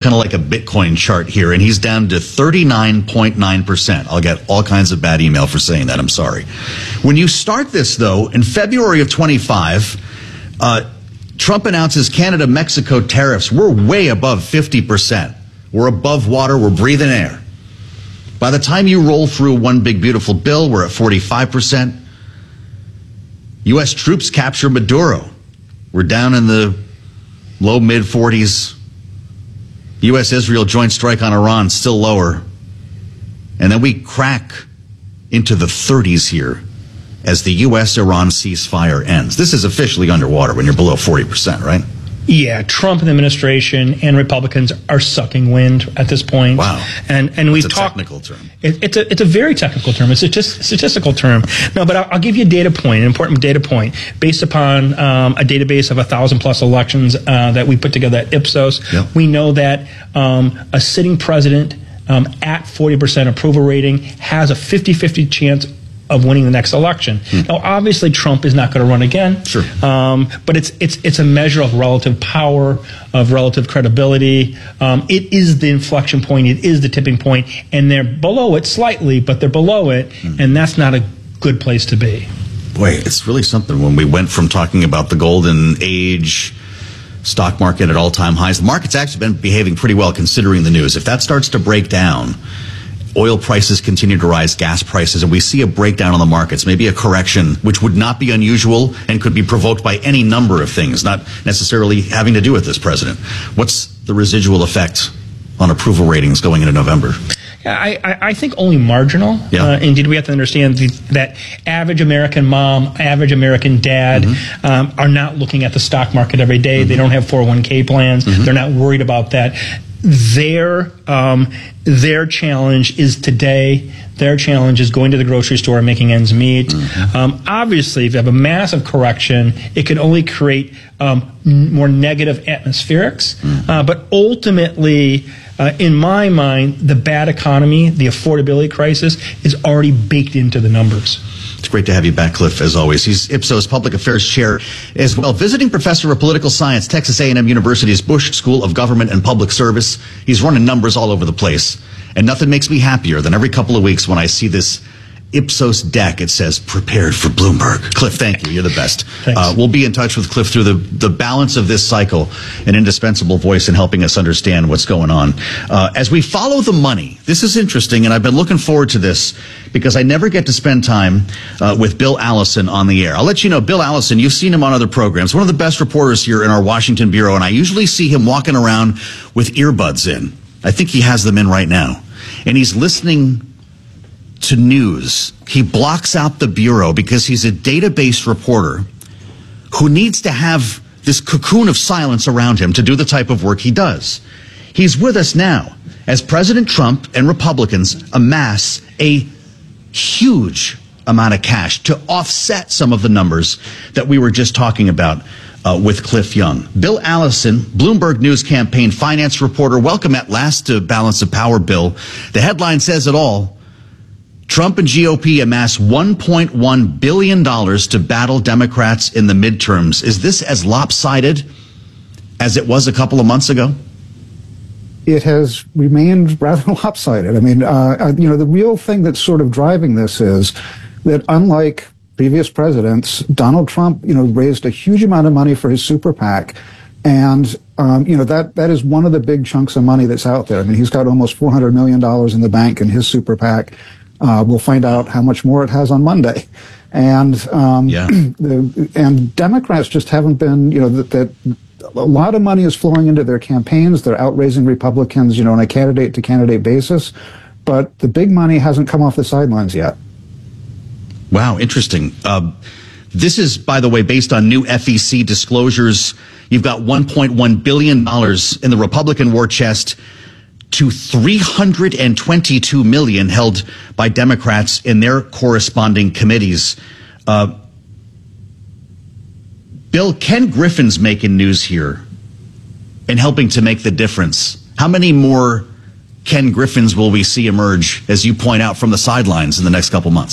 kind of like a Bitcoin chart here, and he's down to 39.9%. I'll get all kinds of bad email for saying that. I'm sorry. When you start this, though, in February of 25, Trump announces Canada-Mexico tariffs. We're way above 50%. We're above water. We're breathing air. By the time you roll through one big, beautiful bill, we're at 45%. U.S. troops capture Maduro. We're down in the low, mid-40s. U.S.-Israel joint strike on Iran, still lower. And then we crack into the 30s here as the U.S.-Iran ceasefire ends. This is officially underwater when you're below 40%, right? Yeah, Trump and the administration and Republicans are sucking wind at this point. Wow. And we've talked. It's a technical term. It's a very technical term. It's a statistical term. No, but I'll give you a data point, an important data point, based upon a database of 1,000+ elections that we put together at Ipsos. Yep. We know that a sitting president at 40% approval rating has a 50-50 chance of winning the next election. Now, obviously, Trump is not going to run again. Sure. But it's a measure of relative power, of relative credibility. It is the inflection point. It is the tipping point. And they're below it slightly, but they're below it. And that's not a good place to be. Boy, it's really something when we went from talking about the golden age, stock market at all-time highs. The market's actually been behaving pretty well considering the news. If that starts to break down, oil prices continue to rise, gas prices, and we see a breakdown on the markets, maybe a correction, which would not be unusual and could be provoked by any number of things, not necessarily having to do with this president. What's the residual effect on approval ratings going into November? Yeah, I think only marginal. Yeah. Indeed, we have to understand that average American mom, average American dad are not looking at the stock market every day. They don't have 401k plans. They're not worried about that. Their challenge is today. Their challenge is going to the grocery store and making ends meet. Obviously, if you have a massive correction, it can only create more negative atmospherics. But ultimately, in my mind, the bad economy, the affordability crisis, is already baked into the numbers. It's great to have you back, Cliff, as always. He's Ipsos Public Affairs Chair as well. Visiting Professor of Political Science, Texas A&M University's Bush School of Government and Public Service. He's running numbers all over the place. And nothing makes me happier than every couple of weeks when I see this Ipsos deck. It says, prepared for Bloomberg. Cliff, thank you. You're the best. We'll be in touch with Cliff through the balance of this cycle, an indispensable voice in helping us understand what's going on. As we follow the money, this is interesting, and I've been looking forward to this because I never get to spend time with Bill Allison on the air. I'll let you know, Bill Allison, you've seen him on other programs, one of the best reporters here in our Washington bureau, and I usually see him walking around with earbuds in. I think he has them in right now. And he's listening to news. He blocks out the bureau because he's a data-based reporter who needs to have this cocoon of silence around him to do the type of work he does. He's with us now as President Trump and Republicans amass a huge amount of cash to offset some of the numbers that we were just talking about with Cliff Young. Bill Allison, Bloomberg News campaign finance reporter. Welcome at last to Balance of Power, Bill. The headline says it all. Trump and GOP amass $1.1 billion to battle Democrats in the midterms. Is this as lopsided as it was a couple of months ago? It has remained rather lopsided. I mean, the real thing that's sort of driving this is that unlike previous presidents, Donald Trump, raised a huge amount of money for his super PAC. And, that is one of the big chunks of money that's out there. I mean, he's got almost $400 million in the bank in his super PAC. We'll find out how much more it has on Monday. And, and Democrats just haven't been, that a lot of money is flowing into their campaigns. They're outraising Republicans, on a candidate to candidate basis. But the big money hasn't come off the sidelines yet. Wow, interesting. This is, by the way, based on new FEC disclosures. You've got $1.1 billion in the Republican war chest to $322 million held by Democrats in their corresponding committees. Bill, Ken Griffin's making news here and helping to make the difference. How many more Ken Griffins will we see emerge, as you point out, from the sidelines in the next couple months?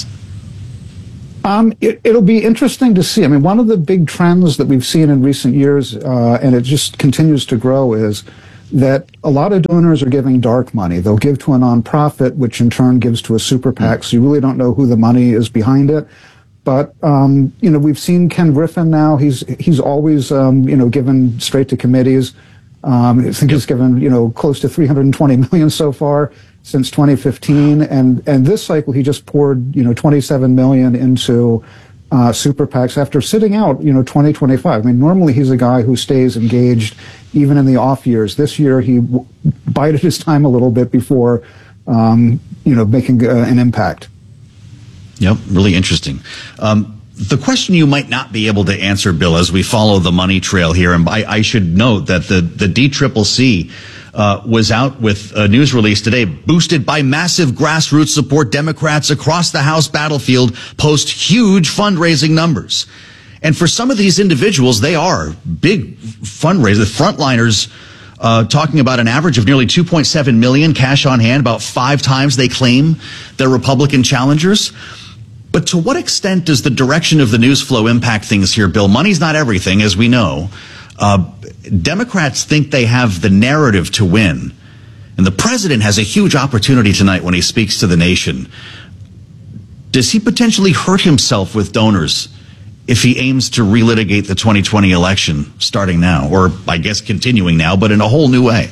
It'll be interesting to see. I mean, one of the big trends that we've seen in recent years, and it just continues to grow, is that a lot of donors are giving dark money. They'll give to a nonprofit, which in turn gives to a super PAC, so you really don't know who the money is behind it. But, we've seen Ken Griffin now. He's always, given straight to committees. I think he's given, close to $320 million so far since 2015. And this cycle, he just poured, $27 million into super PACs after sitting out, 2025. I mean, normally he's a guy who stays engaged even in the off years. This year, he bided his time a little bit before, making an impact. Yep, really interesting. The question you might not be able to answer, Bill, as we follow the money trail here, and I should note that the DCCC was out with a news release today, boosted by massive grassroots support. Democrats across the House battlefield post huge fundraising numbers. And for some of these individuals, they are big fundraisers. The frontliners talking about an average of nearly 2.7 million cash on hand, about 5 times they claim their Republican challengers. But to what extent does the direction of the news flow impact things here, Bill? Money's not everything, as we know. Democrats think they have the narrative to win. And the president has a huge opportunity tonight when he speaks to the nation. Does he potentially hurt himself with donors if he aims to relitigate the 2020 election starting now, or I guess continuing now, but in a whole new way?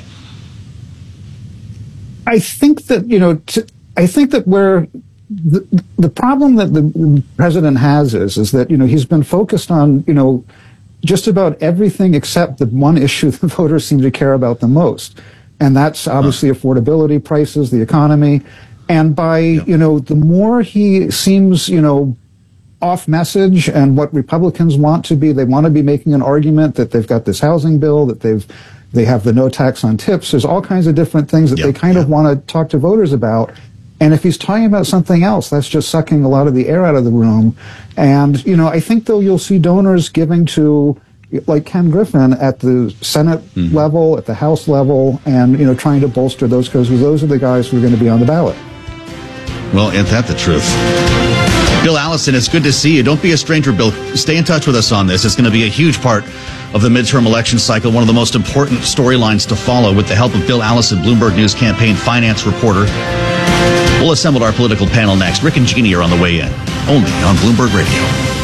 I think that where the problem that the president has is that, he's been focused on, just about everything except the one issue the voters seem to care about the most. And that's obviously affordability, prices, the economy. And by, the more he seems, off message and what Republicans want to be, they want to be making an argument that they've got this housing bill, that they have the no tax on tips. There's all kinds of different things that they kind of want to talk to voters about. And if he's talking about something else, that's just sucking a lot of the air out of the room. And, I think, though, you'll see donors giving to, like Ken Griffin, at the Senate level, at the House level, and, trying to bolster those, because those are the guys who are going to be on the ballot. Well, ain't that the truth? Bill Allison, it's good to see you. Don't be a stranger, Bill. Stay in touch with us on this. It's going to be a huge part of the midterm election cycle, one of the most important storylines to follow. With the help of Bill Allison, Bloomberg News campaign finance reporter, we'll assemble our political panel next. Rick and Jeannie are on the way in, only on Bloomberg Radio.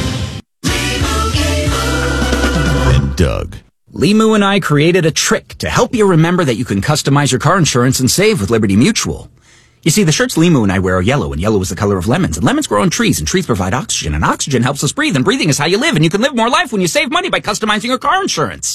And Doug. Limu and I created a trick to help you remember that you can customize your car insurance and save with Liberty Mutual. You see, the shirts Limu and I wear are yellow, and yellow is the color of lemons, and lemons grow on trees, and trees provide oxygen, and oxygen helps us breathe, and breathing is how you live, and you can live more life when you save money by customizing your car insurance.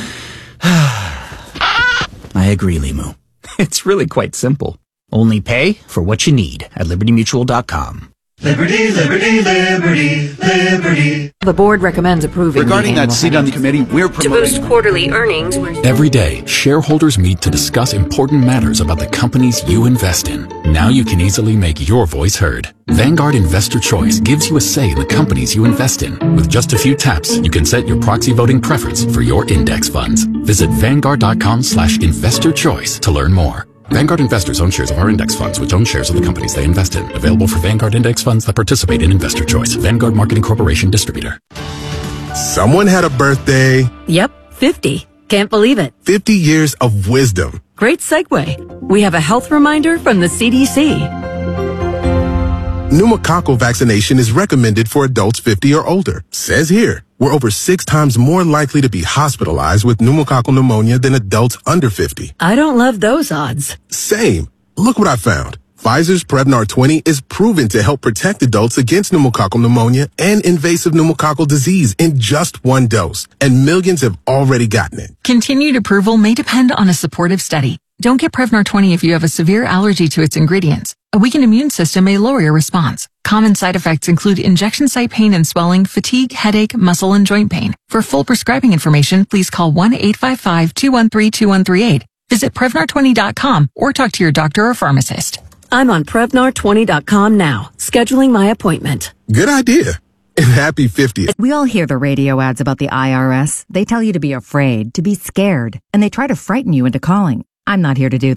I agree, Limu. It's really quite simple. Only pay for what you need at libertymutual.com. Liberty, liberty, liberty, liberty. The board recommends approving. Regarding that seat on the committee, we're to boost quarterly earnings. Every day, shareholders meet to discuss important matters about the companies you invest in. Now you can easily make your voice heard. Vanguard Investor Choice gives you a say in the companies you invest in. With just a few taps, you can set your proxy voting preference for your index funds. Visit Vanguard.com/investorchoice to learn more. Vanguard investors own shares of our index funds, which own shares of the companies they invest in. Available for Vanguard index funds that participate in Investor Choice. Vanguard Marketing Corporation Distributor. Someone had a birthday. Yep, 50. Can't believe it. 50 years of wisdom. Great segue. We have a health reminder from the CDC. Pneumococcal vaccination is recommended for adults 50 or older. Says here, we're over 6 times more likely to be hospitalized with pneumococcal pneumonia than adults under 50. I don't love those odds. Same. Look what I found. Pfizer's Prevnar 20 is proven to help protect adults against pneumococcal pneumonia and invasive pneumococcal disease in just 1 dose. And millions have already gotten it. Continued approval may depend on a supportive study. Don't get Prevnar 20 if you have a severe allergy to its ingredients. A weakened immune system may lower your response. Common side effects include injection site pain and swelling, fatigue, headache, muscle, and joint pain. For full prescribing information, please call 1-855-213-2138. Visit Prevnar20.com or talk to your doctor or pharmacist. I'm on Prevnar20.com now, scheduling my appointment. Good idea. And happy 50th. We all hear the radio ads about the IRS. They tell you to be afraid, to be scared, and they try to frighten you into calling. I'm not here to do that.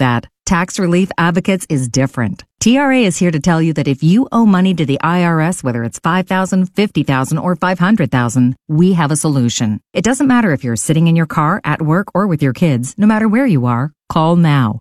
Tax Relief Advocates is different. TRA is here to tell you that if you owe money to the IRS, whether it's $5,000, $50,000, or $500,000, we have a solution. It doesn't matter if you're sitting in your car, at work, or with your kids. No matter where you are, call now.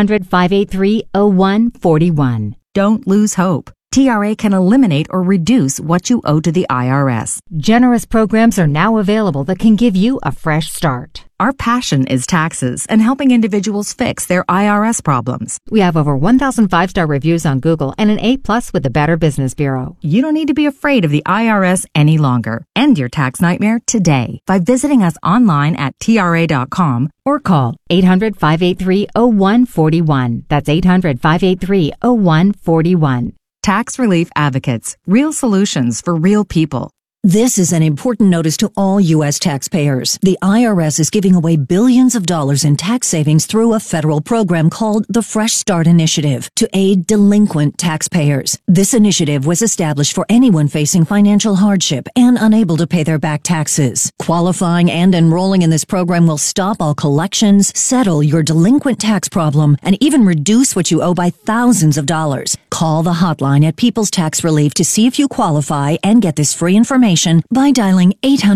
800-583-0141. Don't lose hope. TRA can eliminate or reduce what you owe to the IRS. Generous programs are now available that can give you a fresh start. Our passion is taxes and helping individuals fix their IRS problems. We have over 1,000 5-star reviews on Google and an A+ with the Better Business Bureau. You don't need to be afraid of the IRS any longer. End your tax nightmare today by visiting us online at TRA.com or call 800-583-0141. That's 800-583-0141. Tax Relief Advocates. Real solutions for real people. This is an important notice to all U.S. taxpayers. The IRS is giving away billions of dollars in tax savings through a federal program called the Fresh Start Initiative to aid delinquent taxpayers. This initiative was established for anyone facing financial hardship and unable to pay their back taxes. Qualifying and enrolling in this program will stop all collections, settle your delinquent tax problem, and even reduce what you owe by thousands of dollars. Call the hotline at People's Tax Relief to see if you qualify and get this free information by dialing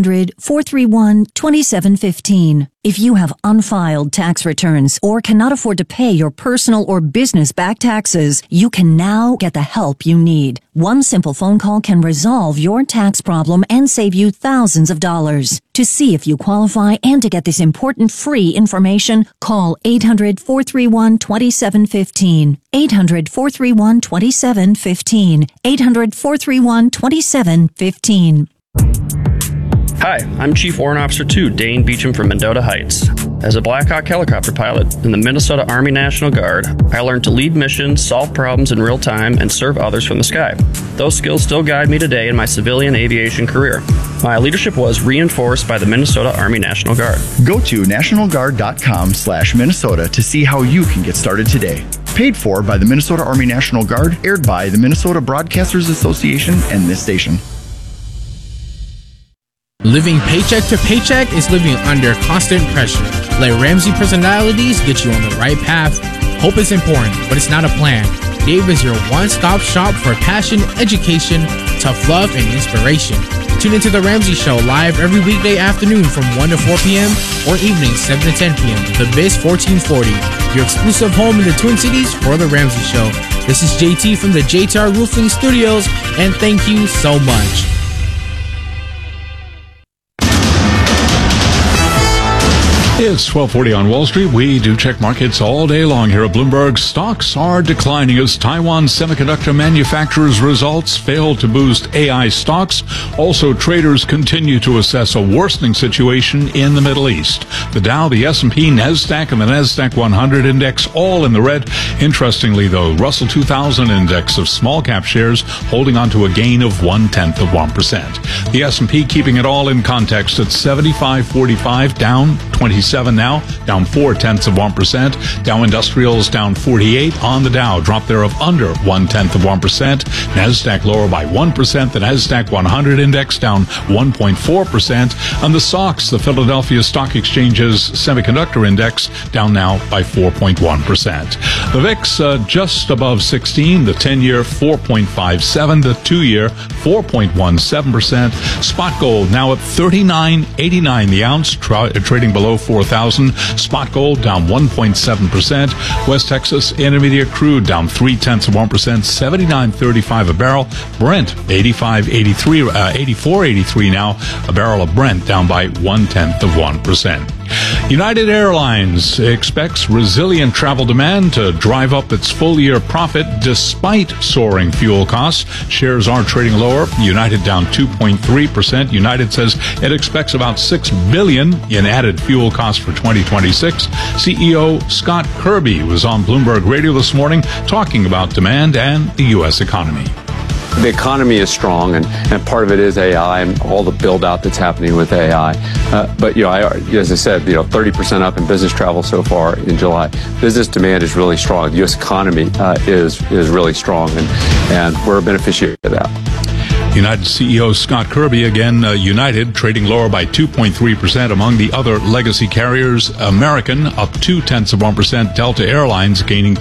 800-431-2715. If you have unfiled tax returns or cannot afford to pay your personal or business back taxes, you can now get the help you need. One simple phone call can resolve your tax problem and save you thousands of dollars. To see if you qualify and to get this important free information, call 800-431-2715. 800-431-2715. 800-431-2715. Hi, I'm Chief Warrant Officer 2, Dane Beecham from Mendota Heights. As a Black Hawk helicopter pilot in the Minnesota Army National Guard, I learned to lead missions, solve problems in real time, and serve others from the sky. Those skills still guide me today in my civilian aviation career. My leadership was reinforced by the Minnesota Army National Guard. Go to nationalguard.com/Minnesota to see how you can get started today. Paid for by the Minnesota Army National Guard, aired by the Minnesota Broadcasters Association and this station. Living paycheck to paycheck is living under constant pressure. Let Ramsey Personalities get you on the right path. Hope is important, but it's not a plan. Dave is your one-stop shop for passion, education, tough love, and inspiration. Tune into The Ramsey Show live every weekday afternoon from 1 to 4 p.m. or evening 7 to 10 p.m. The Biz 1440, your exclusive home in the Twin Cities for The Ramsey Show. This is JT from the JTR Roofing Studios, and thank you so much. It's 12:40 on Wall Street. We do check markets all day long here at Bloomberg. Stocks are declining as Taiwan semiconductor manufacturers' results fail to boost AI stocks. Also, traders continue to assess a worsening situation in the Middle East. The Dow, the S&P, NASDAQ, and the NASDAQ 100 index all in the red. Interestingly, though, Russell 2000 index of small cap shares holding on to a gain of 0.1%. The S&P keeping it all in context at 75.45, down 27 now, down 0.4%. Dow Industrials down 48 on the Dow, drop there of under 0.1%. NASDAQ lower by 1%. The NASDAQ 100 index down 1.4%. On the SOX, the Philadelphia Stock Exchange's semiconductor index down now by 4.1%. The VIX just above 16, the 10-year 4.57, the 2-year 4.17%. Spot gold now at $39.89 the ounce, trading below 4,000. Spot gold down 1.7%. West Texas Intermediate crude down 0.3%, 79.35 a barrel. Brent 84.83 now a barrel of Brent, down by 0.1%. United Airlines expects resilient travel demand to drive up its full-year profit despite soaring fuel costs. Shares are trading lower. United down 2.3%. United says it expects about $6 billion in added fuel costs for 2026. CEO Scott Kirby was on Bloomberg Radio this morning talking about demand and the U.S. economy. The economy is strong, and part of it is AI and all the build-out that's happening with AI. But, as I said, 30% up in business travel so far in July. Business demand is really strong. The U.S. economy is really strong, and we're a beneficiary of that. United CEO Scott Kirby, again, United trading lower by 2.3% among the other legacy carriers. American up 0.2%. Delta Airlines gaining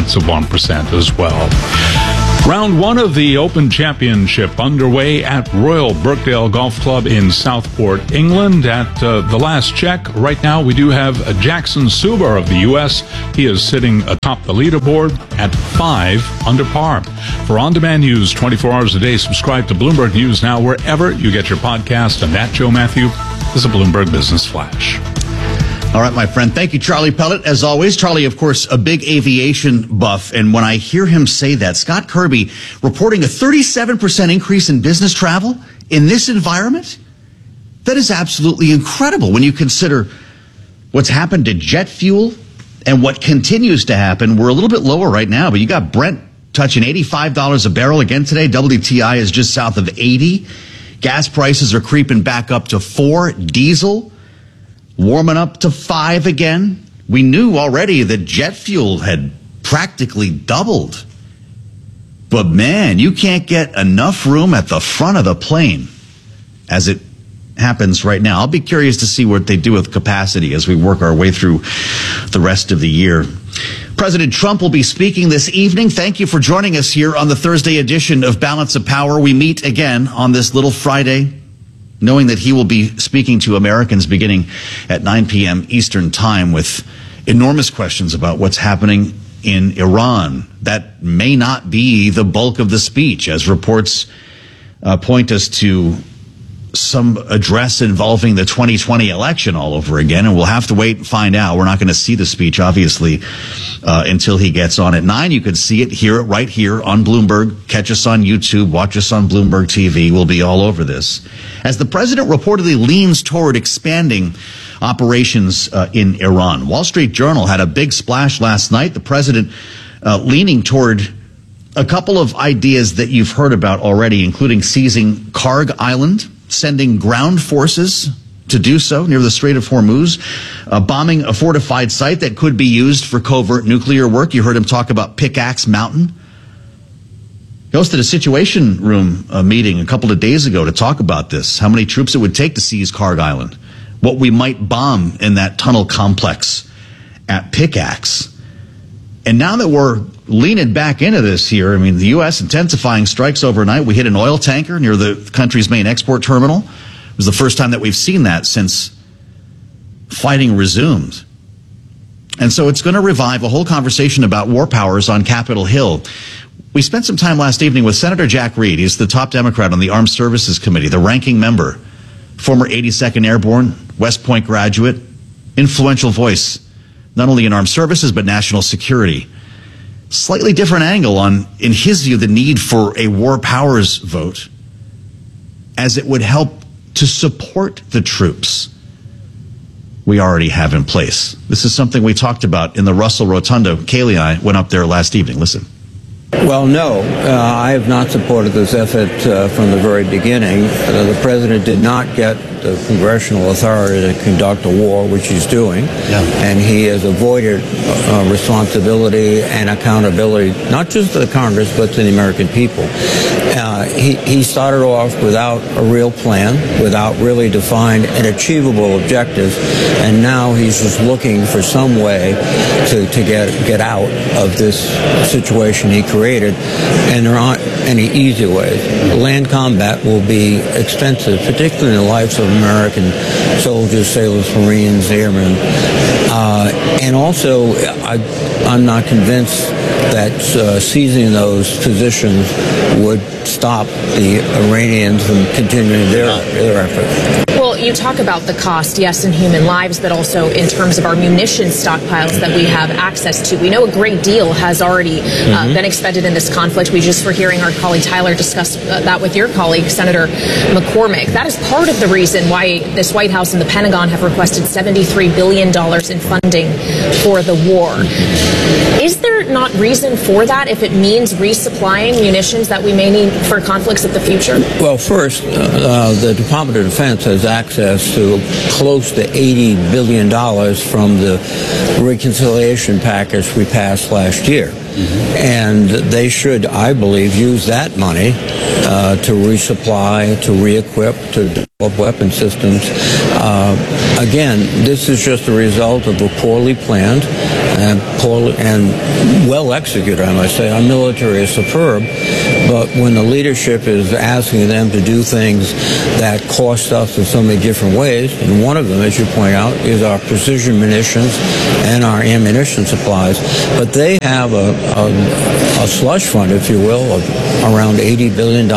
0.2% as well. Round one of the Open Championship underway at Royal Birkdale Golf Club in Southport, England. At the last check, right now we do have Jackson Suber of the U.S. He is sitting atop the leaderboard at 5 under par. For on-demand news 24 hours a day, subscribe to Bloomberg News Now wherever you get your podcast. And that, Joe Matthew, is a Bloomberg Business Flash. All right, my friend. Thank you, Charlie Pellet. As always, Charlie, of course, a big aviation buff. And when I hear him say that, Scott Kirby reporting a 37% increase in business travel in this environment, that is absolutely incredible when you consider what's happened to jet fuel and what continues to happen. We're a little bit lower right now, but you got Brent touching $85 a barrel again today. WTI is just south of 80. Gas prices are creeping back up to 4. Diesel warming up to 5 again. We knew already that jet fuel had practically doubled. But man, you can't get enough room at the front of the plane as it happens right now. I'll be curious to see what they do with capacity as we work our way through the rest of the year. President Trump will be speaking this evening. Thank you for joining us here on the Thursday edition of Balance of Power. We meet again on this little Friday, knowing that he will be speaking to Americans beginning at 9 p.m. Eastern Time with enormous questions about what's happening in Iran. That may not be the bulk of the speech, as reports point us to some address involving the 2020 election all over again, and we'll have to wait and find out. We're not going to see the speech, obviously, until he gets on at 9. You can see it, hear it right here on Bloomberg. Catch us on YouTube, watch us on Bloomberg TV. We'll be all over this. As the president reportedly leans toward expanding operations in Iran. Wall Street Journal had a big splash last night. The president leaning toward a couple of ideas that you've heard about already, including seizing Karg Island, sending ground forces to do so near the Strait of Hormuz, bombing a fortified site that could be used for covert nuclear work. You heard him talk about Pickaxe Mountain. He hosted a Situation Room meeting a couple of days ago to talk about this, how many troops it would take to seize Karg Island, what we might bomb in that tunnel complex at Pickaxe. And now that we're leaning back into this here, I mean, the U.S. intensifying strikes overnight. We hit an oil tanker near the country's main export terminal. It was the first time that we've seen that since fighting resumed. And so it's going to revive a whole conversation about war powers on Capitol Hill. We spent some time last evening with Senator Jack Reed. He's the top Democrat on the Armed Services Committee, the ranking member, former 82nd Airborne, West Point graduate, influential voice, not only in armed services, but national security. Slightly different angle on, in his view, the need for a war powers vote, as it would help to support the troops we already have in place. This is something we talked about in the Russell Rotunda. Kaylee and I went up there last evening. Listen. Well, no, I have not supported this effort from the very beginning. The president did not get the congressional authority to conduct a war, which he's doing, and he has avoided responsibility and accountability, not just to the Congress, but to the American people. He started off without a real plan, without really defined and achievable objectives, and now he's just looking for some way to get out of this situation he created, and there aren't any easy ways. Land combat will be expensive, particularly in the lives of American soldiers, sailors, Marines, airmen. And also, I'm not convinced that seizing those positions would stop the Iranians from continuing their effort. Well, you talk about the cost, yes, in human lives, but also in terms of our munition stockpiles that we have access to. We know a great deal has already been expended in this conflict. We just were hearing our colleague Tyler discuss that with your colleague, Senator McCormick. That is part of the reason why this White House and the Pentagon have requested $73 billion in funding for the war. Is there not reason for that if it means resupplying munitions that we may need for conflicts of the future? Well, first, the Department of Defense has access to close to $80 billion from the reconciliation package we passed last year. And they should, I believe, use that money to resupply, to re-equip, to develop weapon systems. Again, this is just a result of a poorly planned and well executed, I must say. Our military is superb, but when the leadership is asking them to do things that cost us in so many different ways, and one of them, as you point out, is our precision munitions and our ammunition supplies, but they have a slush fund, if you will, of around $80 billion.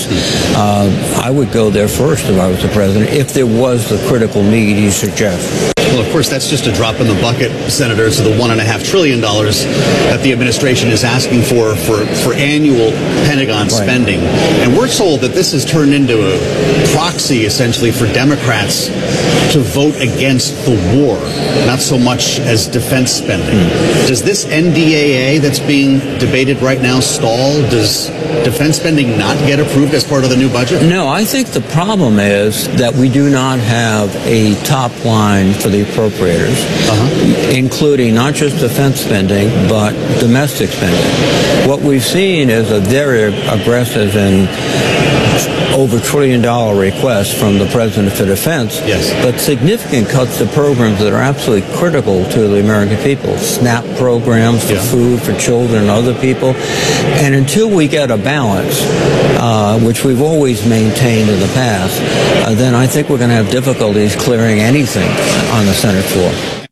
I would go there first if I was the president, if there was the critical need you suggest. Well, of course, that's just a drop in the bucket, Senator, to the $1.5 trillion that the administration is asking for annual Pentagon spending. And we're told that this has turned into a proxy, essentially, for Democrats to vote against the war, not so much as defense spending. Does this NDAA that's being debated right now stall? Does defense spending not get approved as part of the new budget? No, I think the problem is that we do not have a top line for the appropriators, including not just defense spending, but domestic spending. What we've seen is a very aggressive and over $1 trillion request from the President for Defense, but significant cuts to programs that are absolutely critical to the American people. SNAP programs for food for children and other people. And until we get a balance, which we've always maintained in the past, then I think we're going to have difficulties clearing anything on the Senate floor.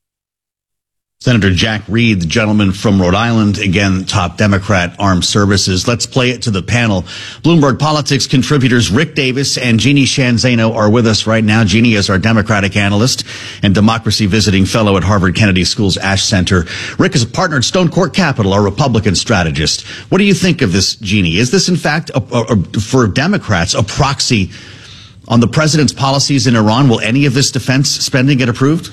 Senator Jack Reed, the gentleman from Rhode Island, again, top Democrat, Armed Services. Let's play it to the panel. Bloomberg Politics contributors Rick Davis and Jeannie Sheehan Zaino are with us right now. Jeannie is our Democratic analyst and democracy visiting fellow at Harvard Kennedy School's Ash Center. Rick is a partner at Stone Court Capital, our Republican strategist. What do you think of this, Jeannie? Is this, in fact, for Democrats, a proxy on the president's policies in Iran? Will any of this defense spending get approved?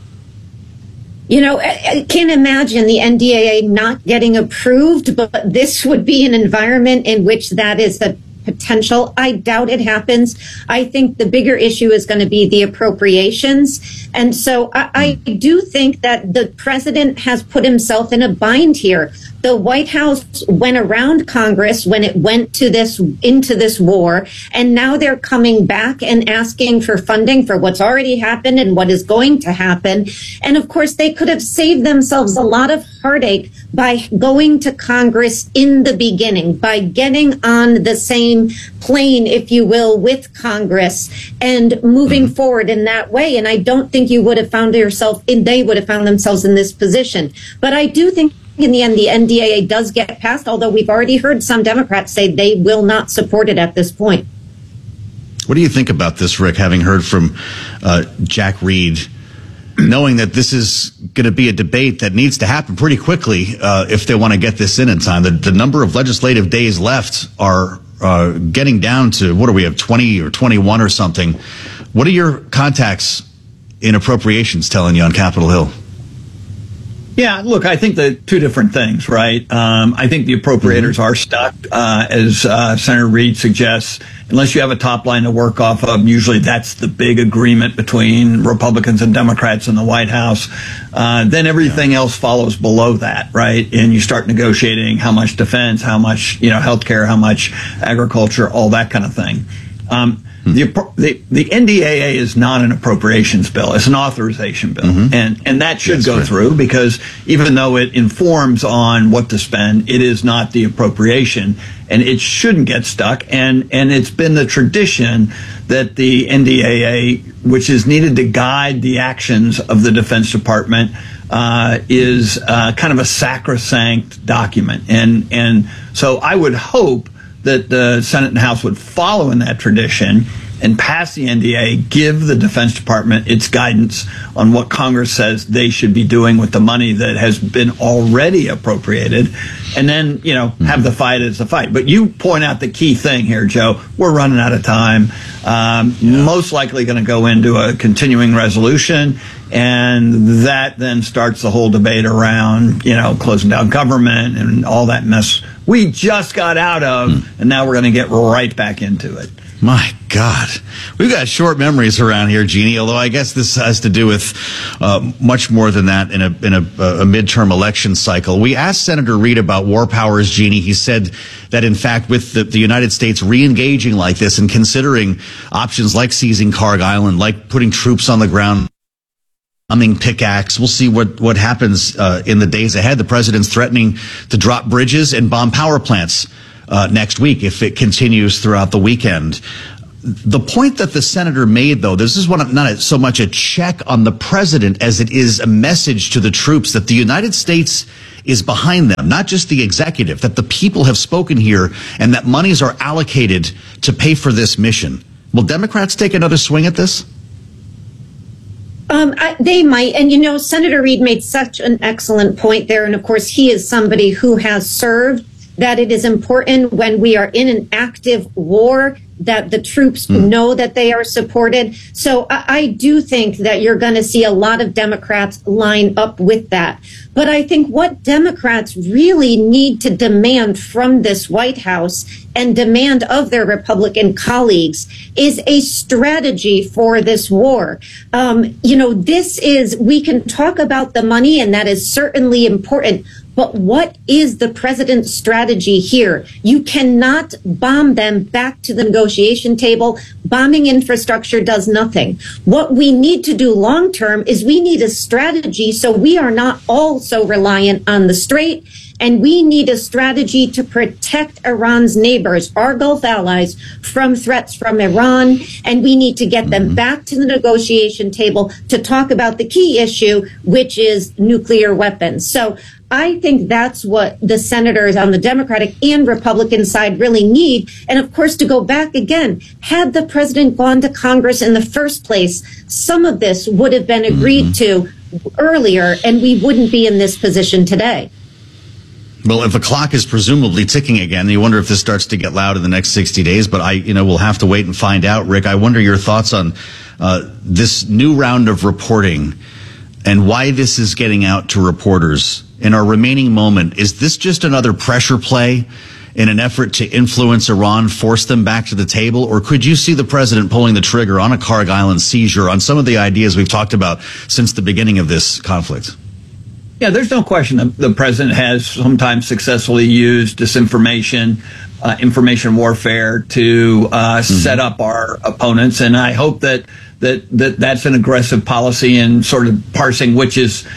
You know, I can't imagine the NDAA not getting approved, but this would be an environment in which that is a potential. I doubt it happens. I think the bigger issue is going to be the appropriations. And so I do think that the president has put himself in a bind here. The White House went around Congress when it went into this war, and now they're coming back and asking for funding for what's already happened and what is going to happen. And of course, they could have saved themselves a lot of heartache by going to Congress in the beginning, by getting on the same plane, if you will, with Congress and moving forward in that way. And I don't think they would have found themselves in this position. But I do think in the end, the NDAA does get passed, although we've already heard some Democrats say they will not support it at this point. What do you think about this, Rick, having heard from Jack Reed, knowing that this is going to be a debate that needs to happen pretty quickly if they want to get this in time? The number of legislative days left are getting down to, what do we have, 20 or 21 or something. What are your contacts in appropriations telling you on Capitol Hill? Yeah, look, I think the two different things, right? I think the appropriators are stuck, as Senator Reed suggests. Unless you have a top line to work off of, usually that's the big agreement between Republicans and Democrats in the White House. Then everything else follows below that, right? And you start negotiating how much defense, how much, healthcare, how much agriculture, all that kind of thing. The NDAA is not an appropriations bill. It's an authorization bill. And that should go through, because even though it informs on what to spend, it is not the appropriation, and it shouldn't get stuck. And it's been the tradition that the NDAA, which is needed to guide the actions of the Defense Department, is kind of a sacrosanct document. And so I would hope that the Senate and House would follow in that tradition and pass the NDAA, give the Defense Department its guidance on what Congress says they should be doing with the money that has been already appropriated, and then, have the fight as the fight. But you point out the key thing here, Joe. We're running out of time. Most likely going to go into a continuing resolution, and that then starts the whole debate around, closing down government and all that mess we just got out of, and now we're going to get right back into it. My God, we've got short memories around here, Jeannie. Although I guess this has to do with much more than that in a midterm election cycle. We asked Senator Reid about war powers, Jeannie. He said that in fact, with the United States re-engaging like this and considering options like seizing Karg Island, like putting troops on the ground, pickaxe. We'll see what happens in the days ahead. The president's threatening to drop bridges and bomb power plants next week if it continues throughout the weekend. The point that the senator made, though, this is not so much a check on the president as it is a message to the troops that the United States is behind them, not just the executive, that the people have spoken here and that monies are allocated to pay for this mission. Will Democrats take another swing at this? They might. And, Senator Reid made such an excellent point there. And of course, he is somebody who has served, that it is important when we are in an active war that the troops know that they are supported. So I do think that you're going to see a lot of Democrats line up with that. But I think what Democrats really need to demand from this White House and demand of their Republican colleagues is a strategy for this war. We can talk about the money, and that is certainly important. But what is the president's strategy here? You cannot bomb them back to the negotiation table. Bombing infrastructure does nothing. What we need to do long term is we need a strategy so we are not all so reliant on the Strait. And we need a strategy to protect Iran's neighbors, our Gulf allies, from threats from Iran. And we need to get them back to the negotiation table to talk about the key issue, which is nuclear weapons. So I think that's what the senators on the Democratic and Republican side really need. And of course, to go back again, had the president gone to Congress in the first place, some of this would have been agreed to earlier, and we wouldn't be in this position today. Well, if the clock is presumably ticking again, you wonder if this starts to get loud in the next 60 days. But we'll have to wait and find out. Rick, I wonder your thoughts on this new round of reporting and why this is getting out to reporters. In our remaining moment, is this just another pressure play in an effort to influence Iran, force them back to the table? Or could you see the president pulling the trigger on a Karg Island seizure, on some of the ideas we've talked about since the beginning of this conflict? Yeah, there's no question that the president has sometimes successfully used disinformation, information warfare to set up our opponents. And I hope that's an aggressive policy in sort of parsing which is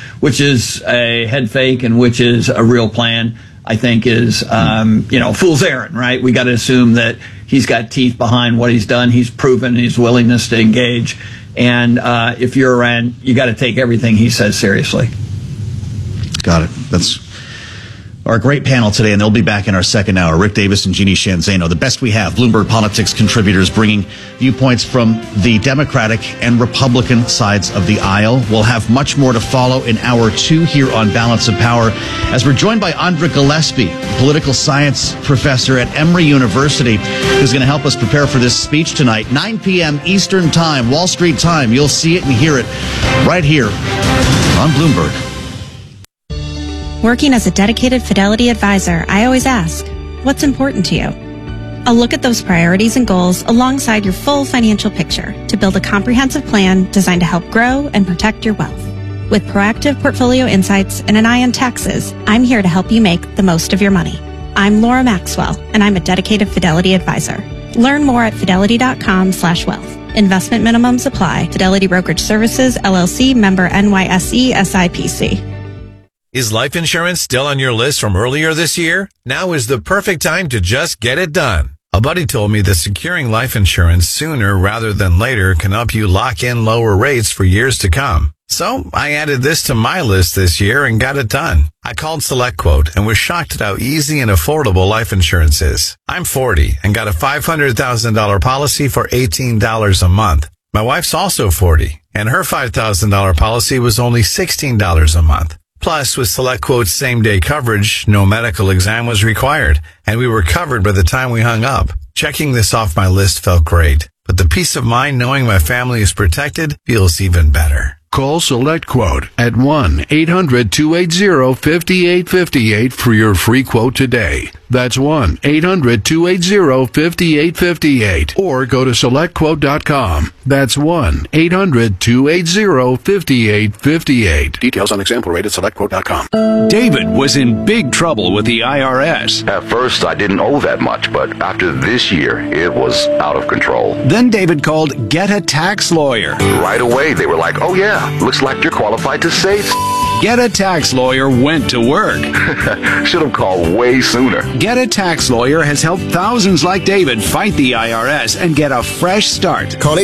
a head fake and which is a real plan. I think is fool's errand, right? We got to assume that he's got teeth behind what he's done. He's proven his willingness to engage, and if you're Iran, you got to take everything he says seriously. Got it. That's our great panel today, and they'll be back in our second hour. Rick Davis and Jeannie Sheehan Zaino, the best we have. Bloomberg Politics contributors bringing viewpoints from the Democratic and Republican sides of the aisle. We'll have much more to follow in hour two here on Balance of Power, as we're joined by Andra Gillespie, political science professor at Emory University, who's going to help us prepare for this speech tonight. 9 p.m. Eastern Time, Wall Street time. You'll see it and hear it right here on Bloomberg. Working as a dedicated Fidelity advisor, I always ask, what's important to you? I'll look at those priorities and goals alongside your full financial picture to build a comprehensive plan designed to help grow and protect your wealth. With proactive portfolio insights and an eye on taxes, I'm here to help you make the most of your money. I'm Laura Maxwell, and I'm a dedicated Fidelity advisor. Learn more at fidelity.com/wealth. Investment minimums apply. Fidelity Brokerage Services, LLC, member NYSE, SIPC. Is life insurance still on your list from earlier this year? Now is the perfect time to just get it done. A buddy told me that securing life insurance sooner rather than later can help you lock in lower rates for years to come. So I added this to my list this year and got it done. I called SelectQuote and was shocked at how easy and affordable life insurance is. I'm 40 and got a $500,000 policy for $18 a month. My wife's also 40 and her $5,000 policy was only $16 a month. Plus, with SelectQuote's same-day coverage, no medical exam was required, and we were covered by the time we hung up. Checking this off my list felt great, but the peace of mind knowing my family is protected feels even better. Call SelectQuote at 1-800-280-5858 for your free quote today. That's 1-800-280-5858. Or go to SelectQuote.com. That's 1-800-280-5858. Details on example rate at SelectQuote.com. David was in big trouble with the IRS. At first, I didn't owe that much, but after this year, it was out of control. Then David called Get a Tax Lawyer. Right away, they were like, oh yeah, looks like you're qualified to save. Get a Tax Lawyer went to work. Should have called way sooner. Get a Tax Lawyer has helped thousands like David fight the IRS and get a fresh start. Call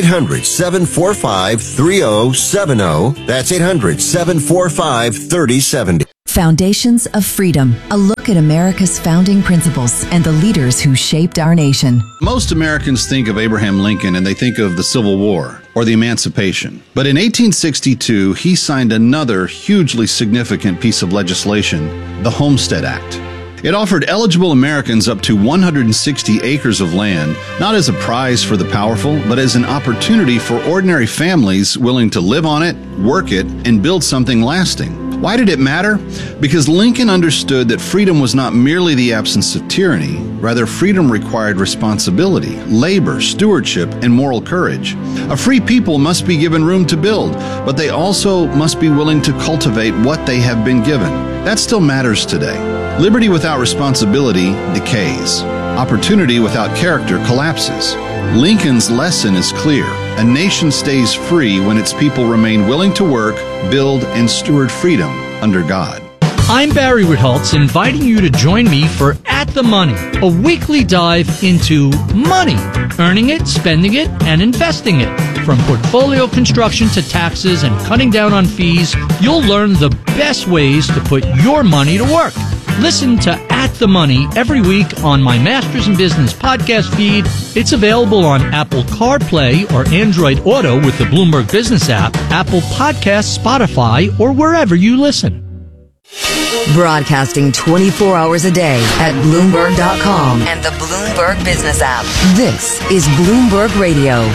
800-745-3070. That's 800-745-3070. Foundations of Freedom, a look at America's founding principles and the leaders who shaped our nation. Most Americans think of Abraham Lincoln and they think of the Civil War or the Emancipation. But in 1862, he signed another hugely significant piece of legislation, the Homestead Act. It offered eligible Americans up to 160 acres of land, not as a prize for the powerful, but as an opportunity for ordinary families willing to live on it, work it, and build something lasting. Why did it matter? Because Lincoln understood that freedom was not merely the absence of tyranny. Rather, freedom required responsibility, labor, stewardship, and moral courage. A free people must be given room to build, but they also must be willing to cultivate what they have been given. That still matters today. Liberty without responsibility decays. Opportunity without character collapses. Lincoln's lesson is clear. A nation stays free when its people remain willing to work, build, and steward freedom under God. I'm Barry Ritholtz, inviting you to join me for At the Money, a weekly dive into money, earning it, spending it, and investing it. From portfolio construction to taxes and cutting down on fees, you'll learn the best ways to put your money to work. Listen to At the Money every week on my Masters in Business podcast feed. It's available on Apple CarPlay or Android Auto with the Bloomberg Business app, Apple Podcasts, Spotify, or wherever you listen. Broadcasting 24 hours a day at Bloomberg.com and the Bloomberg Business app. This is Bloomberg Radio.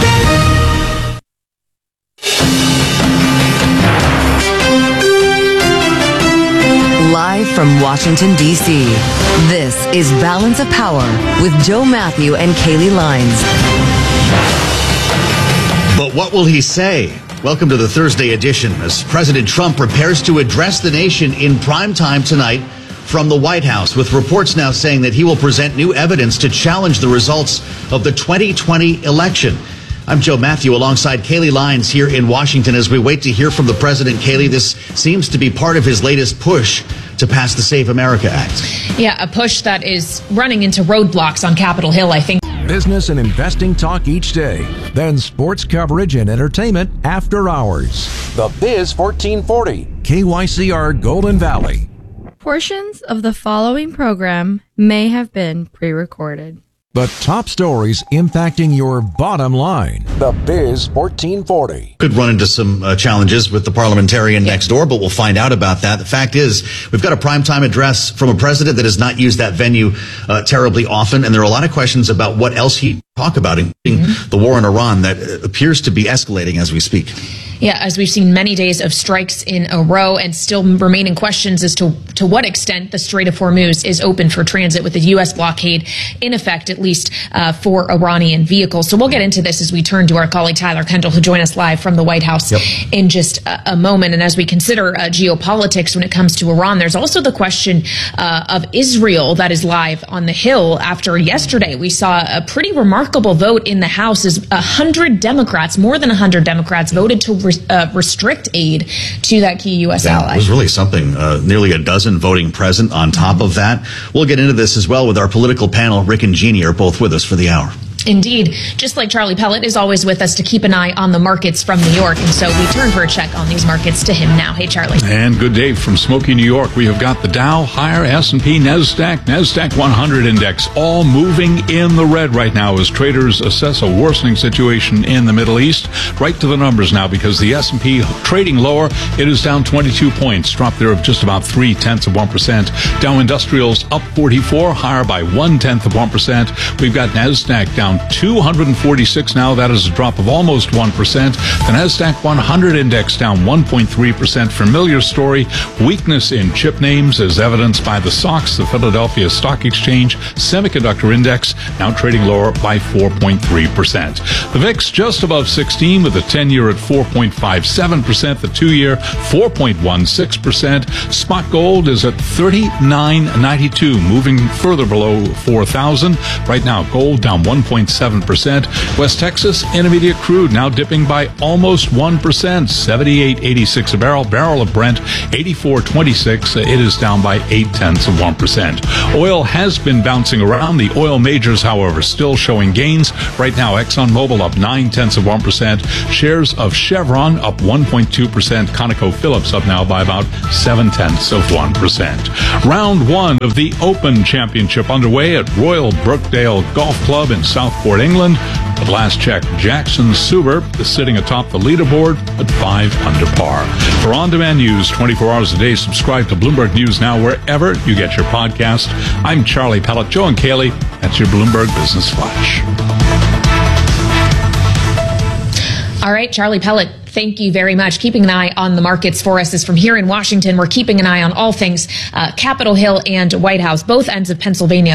Live from Washington, D.C., this is Balance of Power with Joe Matthew and Kaylee Lines. But what will he say? Welcome to the Thursday edition as President Trump prepares to address the nation in prime time tonight from the White House, with reports now saying that he will present new evidence to challenge the results of the 2020 election. I'm Joe Matthew alongside Kaylee Lines here in Washington as we wait to hear from the president. Kaylee, this seems to be part of his latest push to pass the Save America Act. Yeah, a push that is running into roadblocks on Capitol Hill, I think. Business and investing talk each day. Then sports coverage and entertainment after hours. The Biz 1440, KYCR Golden Valley. Portions of the following program may have been pre-recorded. The top stories impacting your bottom line. The Biz 1440. Could run into some challenges with the parliamentarian next door, but we'll find out about that. The fact is, we've got a primetime address from a president that has not used that venue terribly often, and there are a lot of questions about what else he'd talk about, including the war in Iran that appears to be escalating as we speak. Yeah, as we've seen many days of strikes in a row and still remaining questions as to what extent the Strait of Hormuz is open for transit with the U.S. blockade in effect, at least for Iranian vehicles. So we'll get into this as we turn to our colleague Tyler Kendall, who join us live from the White House in just a moment. And as we consider geopolitics when it comes to Iran, there's also the question of Israel that is live on the Hill. After yesterday, we saw a pretty remarkable vote in the House as 100 Democrats, more than 100 Democrats, voted to restrict aid to that key U.S. ally. It was really something. Nearly a dozen voting present on top of that. We'll get into this as well with our political panel. Rick and Jeannie are both with us for the hour. Indeed. Just like Charlie Pellet is always with us to keep an eye on the markets from New York. And so we turn for a check on these markets to him now. Hey, Charlie. And good day from smoky New York. We have got the Dow higher, S&P, NASDAQ 100 index all moving in the red right now as traders assess a worsening situation in the Middle East. Right to the numbers now because the S&P trading lower. It is down 22 points, dropped there of just about 0.3%. Dow Industrials up 44, higher by 0.1%. We've got NASDAQ down down 246 now. That is a drop of almost 1%. The NASDAQ 100 index down 1.3%. Familiar story. Weakness in chip names as evidenced by the SOX, the Philadelphia Stock Exchange Semiconductor Index, now trading lower by 4.3%. The VIX just above 16 with the 10-year at 4.57%, the 2-year 4.16%. Spot gold is at $39.92, moving further below 4,000. Right now, gold down 1.7%. West Texas Intermediate crude now dipping by almost 1%, 78.86 a barrel. Barrel of Brent 84.26. It is down by 0.8%. Oil has been bouncing around. The oil majors, however, still showing gains. Right now, ExxonMobil up 0.9%. Shares of Chevron up 1.2%. ConocoPhillips up now by about 0.7%. Round one of the Open Championship underway at Royal Brookdale Golf Club in Southport, England. At last check, Jackson Suber is sitting atop the leaderboard at 5 under par. For on-demand news 24 hours a day, subscribe to Bloomberg News Now wherever you get your podcast. I'm Charlie Pellett. Joe and Kaylee, that's your Bloomberg Business Flash. All right, Charlie Pellett, thank you very much. Keeping an eye on the markets for us is from here in Washington. We're keeping an eye on all things Capitol Hill and White House, both ends of Pennsylvania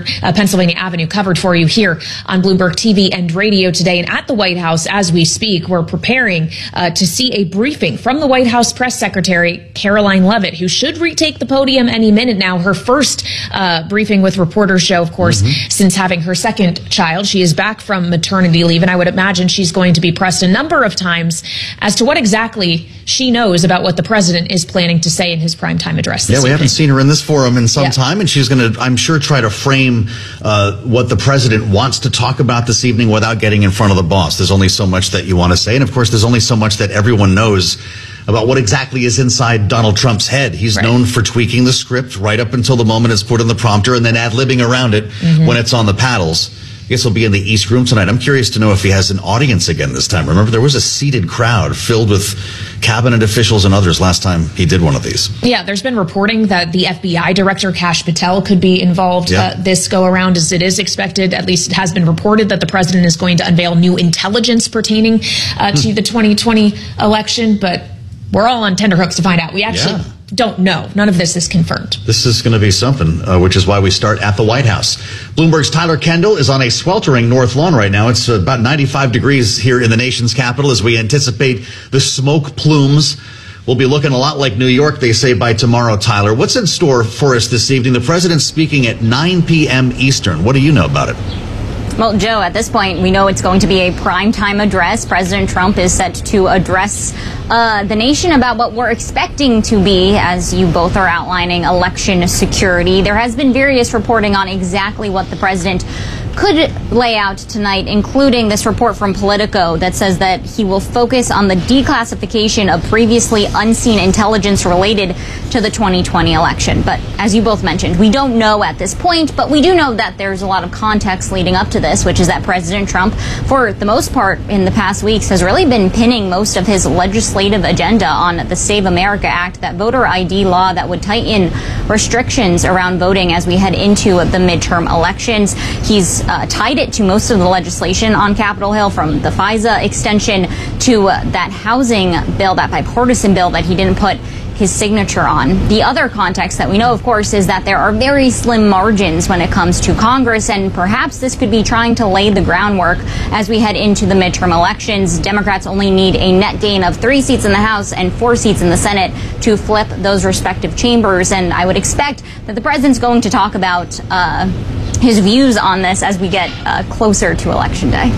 Avenue covered for you here on Bloomberg TV and radio today. And at the White House, as we speak, we're preparing to see a briefing from the White House press secretary, Caroline Leavitt, who should retake the podium any minute now. Her first briefing with reporters show, of course, since having her second child. She is back from maternity leave, and I would imagine she's going to be pressed a number of times as to what exactly she knows about what the president is planning to say in his primetime address this we evening. haven't seen her in this forum in some time, and she's going to, I'm sure, try to frame what the president wants to talk about this evening without getting in front of the boss. There's only so much that you want to say, and of course, there's only so much that everyone knows about what exactly is inside Donald Trump's head. He's known for tweaking the script right up until the moment it's put in the prompter and then ad-libbing around it when it's on the paddles. I guess he'll be in the East Room tonight. I'm curious to know if he has an audience again this time. Remember, there was a seated crowd filled with cabinet officials and others last time he did one of these. Yeah, there's been reporting that the FBI director, Kash Patel, could be involved this go-around, as it is expected. At least it has been reported that the president is going to unveil new intelligence pertaining to the 2020 election. But we're all on tenterhooks to find out. We actually don't know. None of this is confirmed. This is going to be something, which is why we start at the White House. Bloomberg's Tyler Kendall is on a sweltering North Lawn right now. It's about 95 degrees here in the nation's capital as we anticipate the smoke plumes will be looking a lot like New York, they say, by tomorrow. Tyler, what's in store for us this evening? The president's speaking at 9 p.m. Eastern. What do you know about it? Well, Joe, at this point, we know it's going to be a primetime address. President Trump is set to address the nation about what we're expecting to be, as you both are outlining, election security. There has been various reporting on exactly what the president could lay out tonight, including this report from Politico that says that he will focus on the declassification of previously unseen intelligence related to the 2020 election. But as you both mentioned, we don't know at this point, but we do know that there's a lot of context leading up to this, which is that President Trump, for the most part in the past weeks, has really been pinning most of his legislative agenda on the Save America Act, that voter ID law that would tighten restrictions around voting as we head into the midterm elections. He's tied it to most of the legislation on Capitol Hill, from the FISA extension to that housing bill, that bipartisan bill that he didn't put his signature on. The other context that we know, of course, is that there are very slim margins when it comes to Congress, and perhaps this could be trying to lay the groundwork as we head into the midterm elections. Democrats only need a net gain of 3 seats in the House and 4 seats in the Senate to flip those respective chambers, and I would expect that the president's going to talk about his views on this as we get closer to Election Day.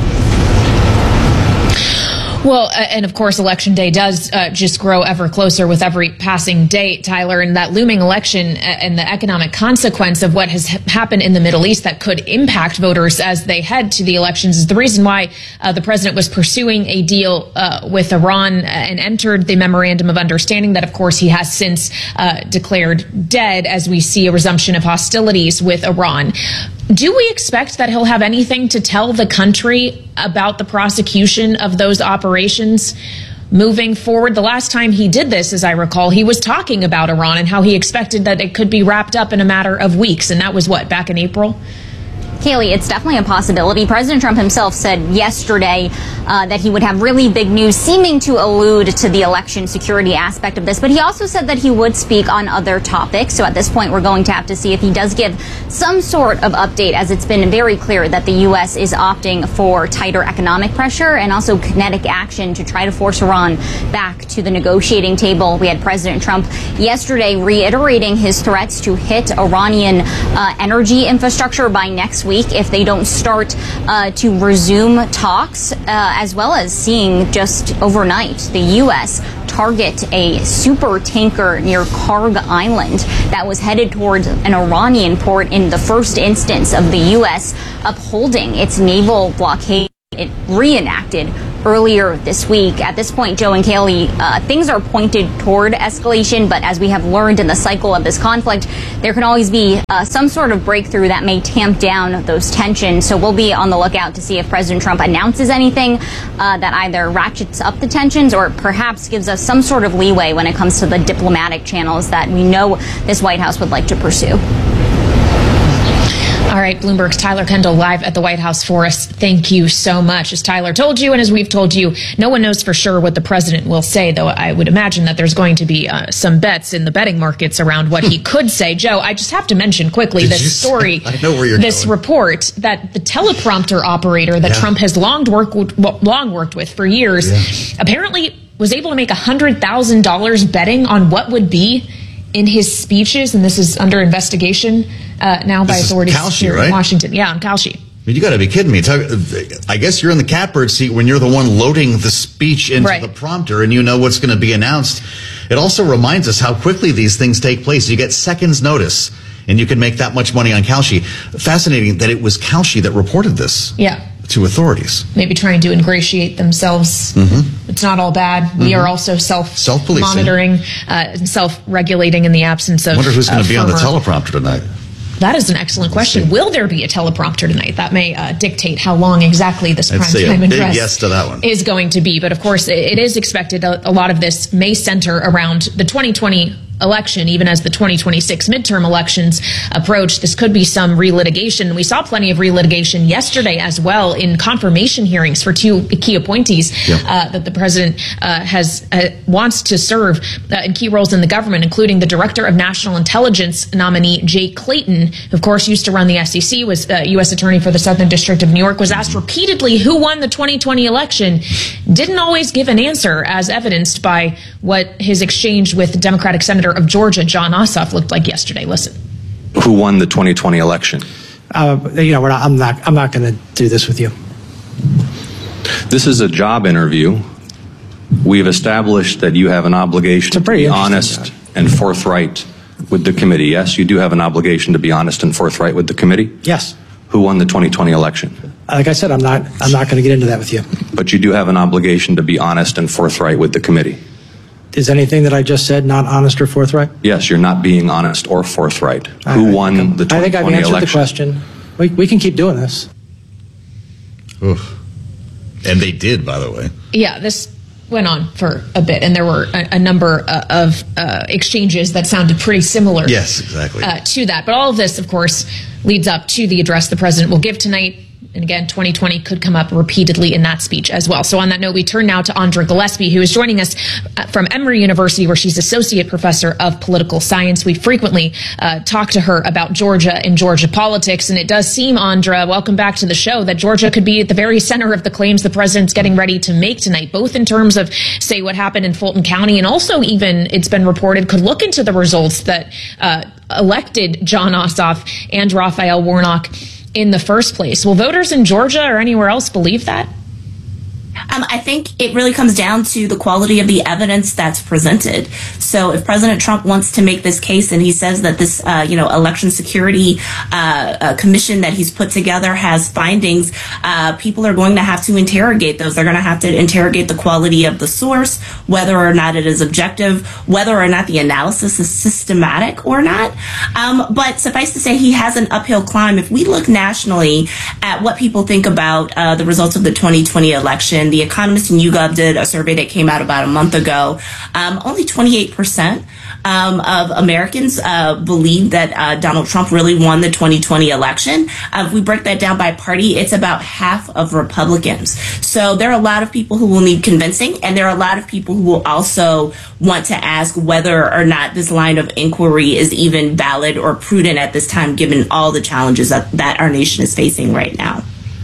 Well, and of course, Election Day does just grow ever closer with every passing day, Tyler, and that looming election and the economic consequence of what has happened in the Middle East that could impact voters as they head to the elections is the reason why the president was pursuing a deal with Iran and entered the memorandum of understanding that, of course, he has since declared dead as we see a resumption of hostilities with Iran. Do we expect that he'll have anything to tell the country about the prosecution of those operations moving forward? The last time he did this, as I recall, he was talking about Iran and how he expected that it could be wrapped up in a matter of weeks. And that was what, back in April? Kaylee, it's definitely a possibility. President Trump himself said yesterday that he would have really big news, seeming to allude to the election security aspect of this. But he also said that he would speak on other topics. So at this point, we're going to have to see if he does give some sort of update, as it's been very clear that the U.S. is opting for tighter economic pressure and also kinetic action to try to force Iran back to the negotiating table. We had President Trump yesterday reiterating his threats to hit Iranian energy infrastructure by next week if they don't start to resume talks, as well as seeing just overnight the U.S. target a super tanker near Karg Island that was headed towards an Iranian port in the first instance of the U.S. upholding its naval blockade it reenacted earlier this week. At this point, Joe and Kaylee, things are pointed toward escalation, but as we have learned in the cycle of this conflict, there can always be some sort of breakthrough that may tamp down those tensions. So we'll be on the lookout to see if President Trump announces anything that either ratchets up the tensions or perhaps gives us some sort of leeway when it comes to the diplomatic channels that we know this White House would like to pursue. All right, Bloomberg's Tyler Kendall live at the White House for us. Thank you so much. As Tyler told you and as we've told you, no one knows for sure what the president will say, though I would imagine that there's going to be some bets in the betting markets around what he could say. Joe, I just have to mention quickly this story, this report that the teleprompter operator that Trump has long worked with for years apparently was able to make $100,000 betting on what would be in his speeches, and this is under investigation now by authorities here in Washington. Yeah, on Kalshi. I mean, you got to be kidding me. I guess you're in the catbird seat when you're the one loading the speech into the prompter and you know what's going to be announced. It also reminds us how quickly these things take place. You get seconds notice and you can make that much money on Kalshi. Fascinating that it was Kalshi that reported this. Yeah. To authorities. Maybe trying to ingratiate themselves. Mm-hmm. It's not all bad. We are also self-monitoring, self-regulating in the absence of. I wonder who's going to be on the teleprompter tonight. That is an excellent question. Will there be a teleprompter tonight? That may dictate how long exactly this prime time address yes to that one. Is going to be. But of course, it is expected a lot of this may center around the 2020 election, even as the 2026 midterm elections approach. This could be some relitigation. We saw plenty of relitigation yesterday as well in confirmation hearings for two key appointees that the president wants to serve in key roles in the government, including the Director of National Intelligence nominee Jay Clayton, who of course used to run the SEC, was U.S. Attorney for the Southern District of New York, was asked repeatedly who won the 2020 election, didn't always give an answer, as evidenced by what his exchange with Democratic Senator of Georgia, Jon Ossoff, looked like yesterday. Listen. Who won the 2020 election? I'm not going to do this with you. This is a job interview. We've established that you have an obligation to be honest and forthright with the committee. Yes, you do have an obligation to be honest and forthright with the committee? Yes. Who won the 2020 election? Like I said, I'm not going to get into that with you. But you do have an obligation to be honest and forthright with the committee. Is anything that I just said not honest or forthright? Yes, you're not being honest or forthright. Who won the 2020 election? I think I've answered the question. We can keep doing this. Oof. And they did, by the way. Yeah, this went on for a bit, and there were a number of exchanges that sounded pretty similar. Yes, exactly. To that. But all of this, of course, leads up to the address the president will give tonight. And again, 2020 could come up repeatedly in that speech as well. So on that note, we turn now to Andra Gillespie, who is joining us from Emory University, where she's Associate Professor of Political Science. We frequently talk to her about Georgia and Georgia politics. And it does seem, Andra, welcome back to the show, that Georgia could be at the very center of the claims the president's getting ready to make tonight, both in terms of, say, what happened in Fulton County, and also even, it's been reported, could look into the results that elected Jon Ossoff and Raphael Warnock in the first place. Will voters in Georgia or anywhere else believe that? I think it really comes down to the quality of the evidence that's presented. So if President Trump wants to make this case and he says that this, election security commission that he's put together has findings, people are going to have to interrogate those. They're going to have to interrogate the quality of the source, whether or not it is objective, whether or not the analysis is systematic or not. But suffice to say, he has an uphill climb. If we look nationally at what people think about the results of the 2020 election, The Economist and YouGov did a survey that came out about a month ago. Only 28% of Americans believe that Donald Trump really won the 2020 election. If we break that down by party, it's about half of Republicans. So there are a lot of people who will need convincing, and there are a lot of people who will also want to ask whether or not this line of inquiry is even valid or prudent at this time, given all the challenges that our nation is facing right now.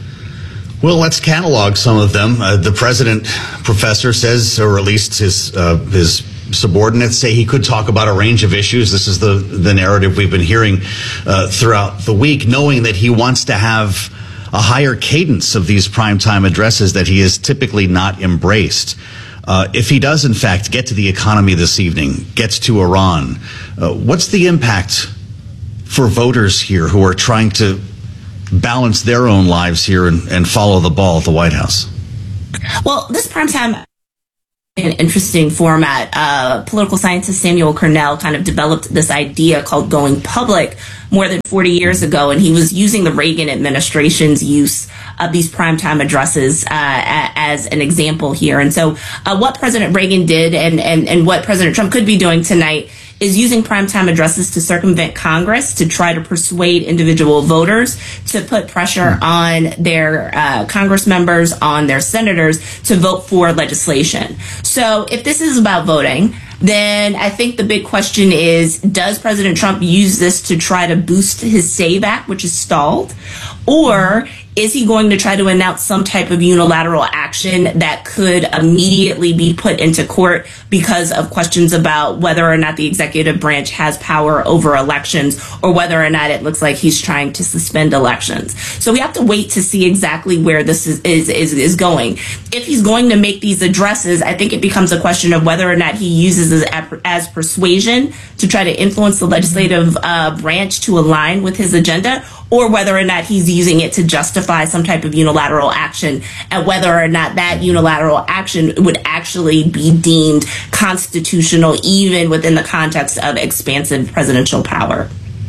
Well, let's catalog some of them. The president, professor, says, or at least his subordinates say he could talk about a range of issues. This is the narrative we've been hearing throughout the week, knowing that he wants to have a higher cadence of these primetime addresses that he has typically not embraced. If he does, in fact, get to the economy this evening, gets to Iran, what's the impact for voters here who are trying to balance their own lives here and follow the ball at the White House? Well, this primetime an interesting format. Political scientist Samuel Cornell kind of developed this idea called going public more than 40 years ago, and he was using the Reagan administration's use of these primetime addresses as an example here. And so what President Reagan did and what President Trump could be doing tonight is using primetime addresses to circumvent Congress, to try to persuade individual voters, to put pressure on their Congress members, on their senators to vote for legislation. So if this is about voting, then I think the big question is, does President Trump use this to try to boost his SAVE Act, which is stalled? Or is he going to try to announce some type of unilateral action that could immediately be put into court because of questions about whether or not the executive branch has power over elections, or whether or not it looks like he's trying to suspend elections? So we have to wait to see exactly where this is going. If he's going to make these addresses, I think it becomes a question of whether or not he uses it as persuasion to try to influence the legislative branch to align with his agenda, or whether or not he's using it to justify some type of unilateral action, and whether or not that unilateral action would actually be deemed constitutional, even within the context of expansive presidential power.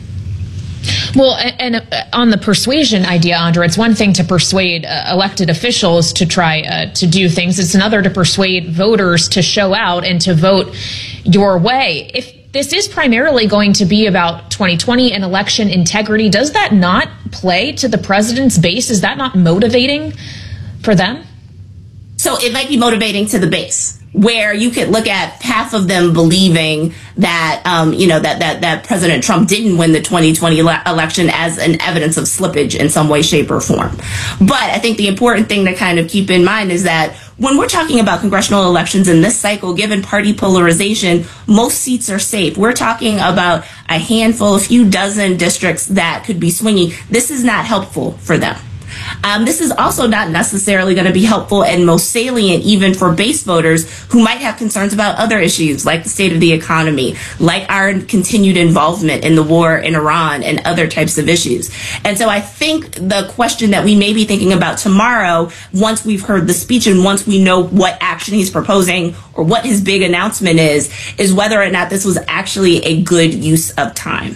Well, and on the persuasion idea, Andra, it's one thing to persuade elected officials to try to do things. It's another to persuade voters to show out and to vote your way. If this is primarily going to be about 2020 and election integrity, does that not play to the president's base? Is that not motivating for them? So it might be motivating to the base, where you could look at half of them believing that, that President Trump didn't win the 2020 election as an evidence of slippage in some way, shape, or form. But I think the important thing to kind of keep in mind is that when we're talking about congressional elections in this cycle, given party polarization, most seats are safe. We're talking about a handful, a few dozen districts that could be swinging. This is not helpful for them. This is also not necessarily going to be helpful and most salient even for base voters who might have concerns about other issues like the state of the economy, like our continued involvement in the war in Iran and other types of issues. And so I think the question that we may be thinking about tomorrow, once we've heard the speech and once we know what action he's proposing or what his big announcement is whether or not this was actually a good use of time.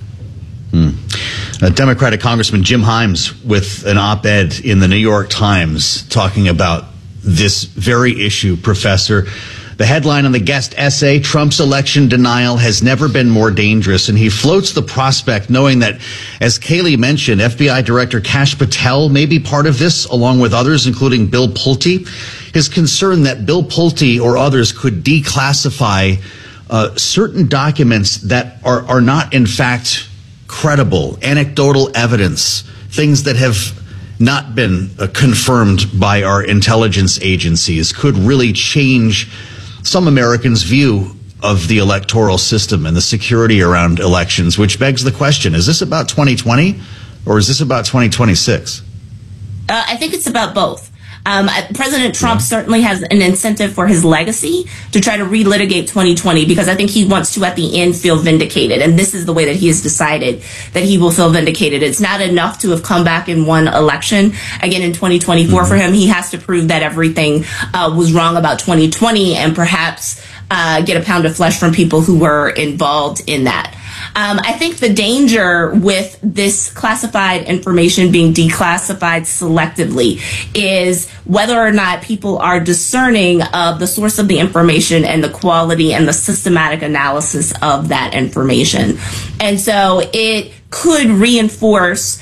Democratic Congressman Jim Himes with an op-ed in the New York Times talking about this very issue, Professor. The headline on the guest essay, Trump's election denial has never been more dangerous. And he floats the prospect knowing that, as Kayleigh mentioned, FBI Director Kash Patel may be part of this, along with others, including Bill Pulte. His concern that Bill Pulte or others could declassify certain documents that are not, in fact, credible, anecdotal evidence, things that have not been confirmed by our intelligence agencies, could really change some Americans' view of the electoral system and the security around elections, which begs the question, is this about 2020 or is this about 2026? I think it's about both. President Trump certainly has an incentive for his legacy to try to relitigate 2020, because I think he wants to, at the end, feel vindicated. And this is the way that he has decided that he will feel vindicated. It's not enough to have come back and won election again in 2024 for him. He has to prove that everything was wrong about 2020 and perhaps get a pound of flesh from people who were involved in that. I think the danger with this classified information being declassified selectively is whether or not people are discerning of the source of the information and the quality and the systematic analysis of that information. And so it could reinforce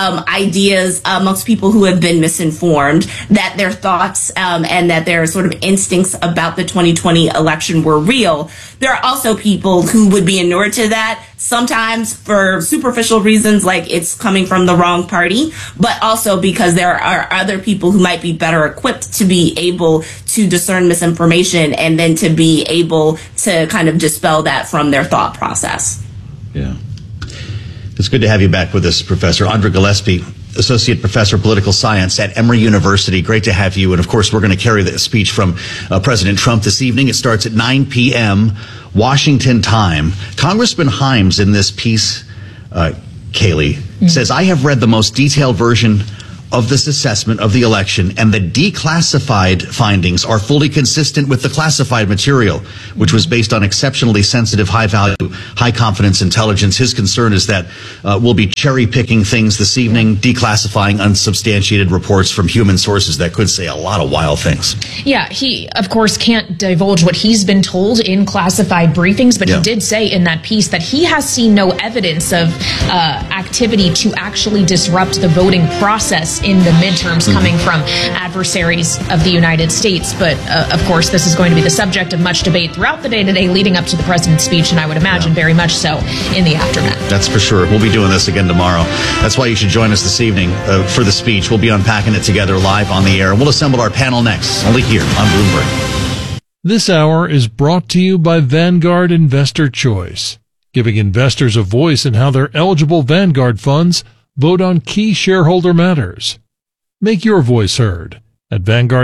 ideas amongst people who have been misinformed that their thoughts and that their sort of instincts about the 2020 election were real. There are also people who would be inured to that, sometimes for superficial reasons, like it's coming from the wrong party, but also because there are other people who might be better equipped to be able to discern misinformation and then to be able to kind of dispel that from their thought process. Yeah. It's good to have you back with us, Professor. Andra Gillespie, Associate Professor of Political Science at Emory University. Great to have you. And, of course, we're going to carry the speech from President Trump this evening. It starts at 9 p.m. Washington time. Congressman Himes in this piece, Kaylee, says, I have read the most detailed version of this assessment of the election, and the declassified findings are fully consistent with the classified material, which was based on exceptionally sensitive, high-value, high-confidence intelligence. His concern is that we'll be cherry-picking things this evening, declassifying unsubstantiated reports from human sources that could say a lot of wild things. Yeah, he, of course, can't divulge what he's been told in classified briefings, but he did say in that piece that he has seen no evidence of activity to actually disrupt the voting process in the midterms coming from adversaries of the United States. But, of course, this is going to be the subject of much debate throughout the day today leading up to the president's speech, and I would imagine very much so in the aftermath. That's for sure. We'll be doing this again tomorrow. That's why you should join us this evening for the speech. We'll be unpacking it together live on the air, and we'll assemble our panel next, only here on Bloomberg. This hour is brought to you by Vanguard Investor Choice, giving investors a voice in how their eligible Vanguard funds vote on key shareholder matters. Make your voice heard at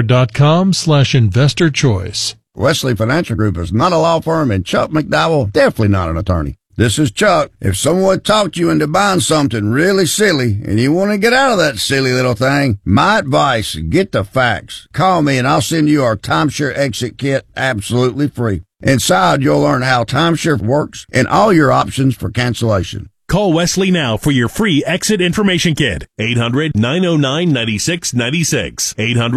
Vanguard.com/investor choice. Wesley Financial Group is not a law firm, and Chuck McDowell definitely not an attorney. This is Chuck. If someone talked you into buying something really silly and you want to get out of that silly little thing, my advice, get the facts. Call me and I'll send you our timeshare exit kit absolutely free. Inside, you'll learn how timeshare works and all your options for cancellation. Call Wesley now for your free exit information kit. 800-909-9696.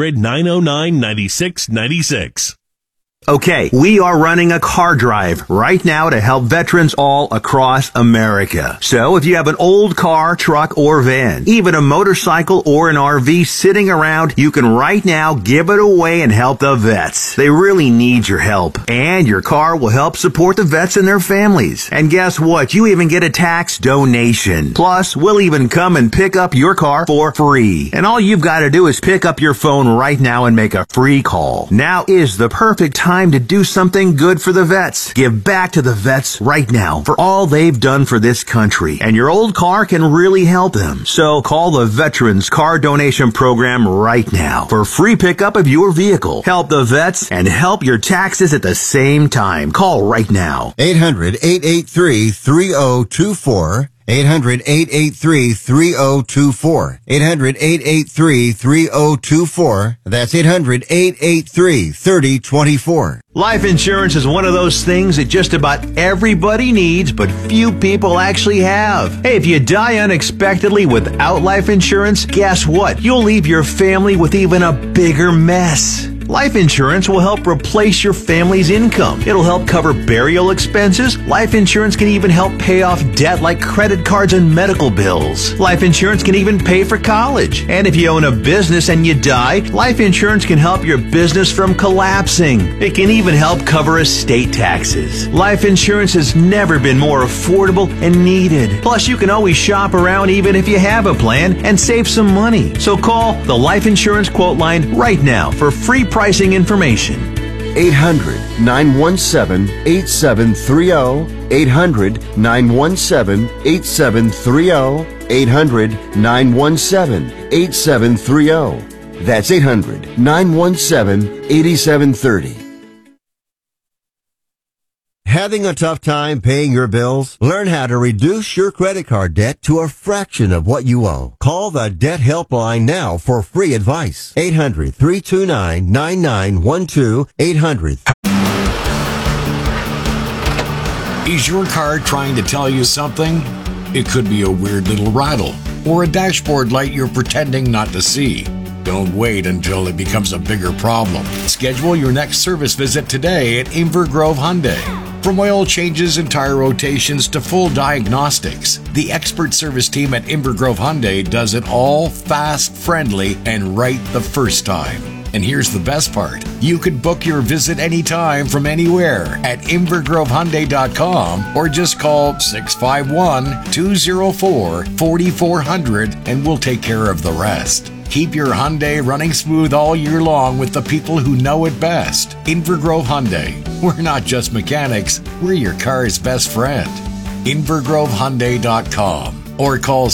800-909-9696. Okay, we are running a car drive right now to help veterans all across America. So if you have an old car, truck, or van, even a motorcycle or an RV sitting around, you can right now give it away and help the vets. They really need your help. And your car will help support the vets and their families. And guess what? You even get a tax donation. Plus, we'll even come and pick up your car for free. And all you've got to do is pick up your phone right now and make a free call. Now is the perfect time to do something good for the vets. Give back to the vets right now for all they've done for this country. And your old car can really help them. So call the Veterans Car Donation Program right now for free pickup of your vehicle. Help the vets and help your taxes at the same time. Call right now. 800-883-3024. 800-883-3024. 800-883-3024. That's 800-883-3024. Life insurance is one of those things that just about everybody needs, but few people actually have. Hey, if you die unexpectedly without life insurance, guess what? You'll leave your family with even a bigger mess. Life insurance will help replace your family's income. It'll help cover burial expenses. Life insurance can even help pay off debt like credit cards and medical bills. Life insurance can even pay for college. And if you own a business and you die, life insurance can help your business from collapsing. It can even help cover estate taxes. Life insurance has never been more affordable and needed. Plus, you can always shop around even if you have a plan and save some money. So call the Life Insurance Quote Line right now for free pricing information. 800-917-8730. 800-917-8730. 800-917-8730. That's 800-917-8730. Having a tough time paying your bills? Learn how to reduce your credit card debt to a fraction of what you owe. Call the Debt Helpline now for free advice. 800-329-9912. 800. Is your car trying to tell you something? It could be a weird little rattle or a dashboard light you're pretending not to see. Don't wait until it becomes a bigger problem. Schedule your next service visit today at Inver Grove Hyundai. From oil changes and tire rotations to full diagnostics, the expert service team at Inver Grove Hyundai does it all fast, friendly, and right the first time. And here's the best part. You can book your visit anytime from anywhere at invergrovehyundai.com or just call 651-204-4400 and we'll take care of the rest. Keep your Hyundai running smooth all year long with the people who know it best. Inver Grove Hyundai. We're not just mechanics, we're your car's best friend. invergrovehyundai.com or call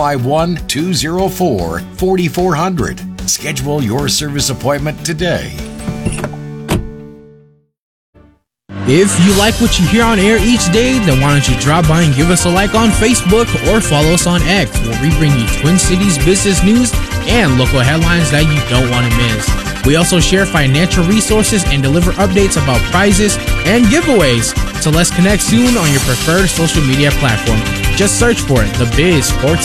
651-204-4400. Schedule your service appointment today. If you like what you hear on air each day, then why don't you drop by and give us a like on Facebook or follow us on X, where we bring you Twin Cities business news and local headlines that you don't want to miss. We also share financial resources and deliver updates about prizes and giveaways. So let's connect soon on your preferred social media platform. Just search for it, The Biz 14.